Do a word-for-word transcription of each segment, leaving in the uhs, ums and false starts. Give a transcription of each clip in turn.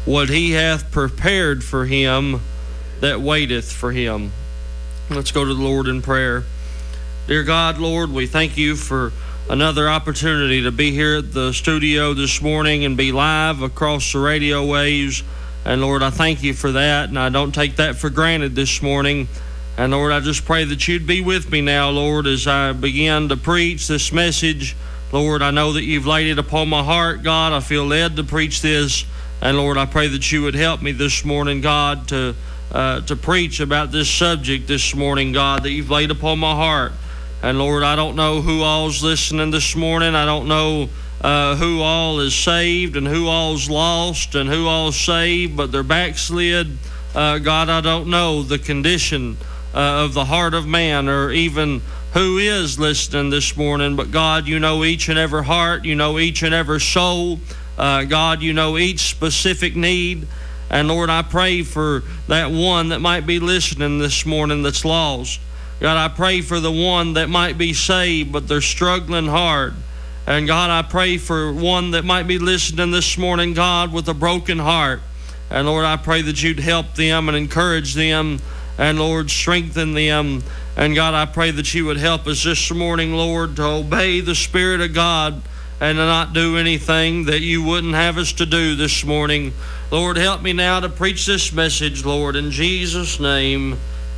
what he hath prepared for him that waiteth for him. Let's go to the Lord in prayer. Dear God, Lord, we thank you for another opportunity to be here at the studio this morning and be live across the radio waves. And Lord, I thank you for that, and I don't take that for granted this morning. And Lord, I just pray that you'd be with me now, Lord, as I begin to preach this message. Lord, I know that you've laid it upon my heart, God. I feel led to preach this. And Lord, I pray that you would help me this morning, God, to uh, to preach about this subject this morning, God, that you've laid upon my heart. And Lord, I don't know who all's listening this morning. I don't know Uh, who all is saved and who all's lost and who all's saved, but they're backslid. Uh, God, I don't know the condition uh, of the heart of man or even who is listening this morning, but God, you know each and every heart. You know each and every soul. Uh, God, you know each specific need. And Lord, I pray for that one that might be listening this morning that's lost. God, I pray for the one that might be saved, but they're struggling hard. And God, I pray for one that might be listening this morning, God, with a broken heart. And Lord, I pray that you'd help them and encourage them. And Lord, strengthen them. And God, I pray that you would help us this morning, Lord, to obey the Spirit of God and to not do anything that you wouldn't have us to do this morning. Lord, help me now to preach this message, Lord. In Jesus' name,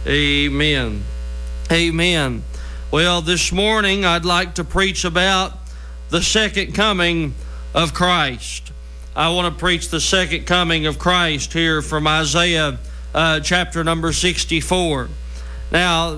amen. Amen. Well, this morning I'd like to preach about the second coming of Christ. I want to preach the second coming of Christ here from Isaiah uh, chapter number sixty-four. Now,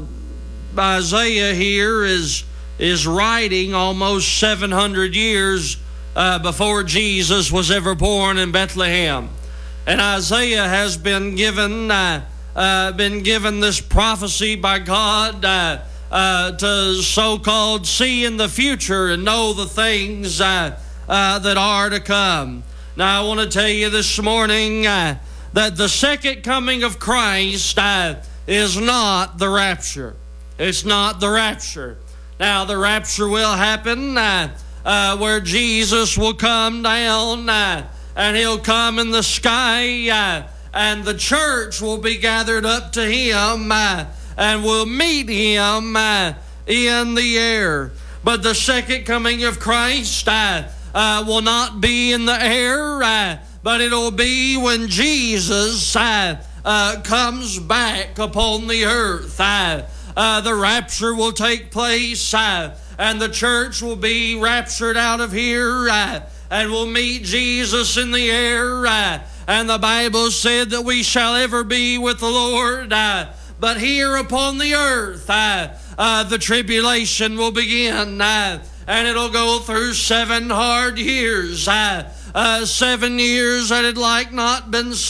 Isaiah here is is writing almost seven hundred years uh, before Jesus was ever born in Bethlehem, and Isaiah has been given uh, uh, been given this prophecy by God. Uh, Uh, to so-called see in the future and know the things uh, uh, that are to come. Now, I want to tell you this morning uh, that the second coming of Christ uh, is not the rapture. It's not the rapture. Now, the rapture will happen uh, uh, where Jesus will come down uh, and he'll come in the sky uh, and the church will be gathered up to him uh, and we'll meet him uh, in the air. But the second coming of Christ uh, uh, will not be in the air, uh, but it'll be when Jesus uh, uh, comes back upon the earth. Uh, uh, the rapture will take place, uh, and the church will be raptured out of here, uh, and we'll meet Jesus in the air. Uh, and the Bible said that we shall ever be with the Lord. Uh, But here upon the earth, uh, uh, the tribulation will begin, uh, and it'll go through seven hard years, uh, uh, seven years that had like not been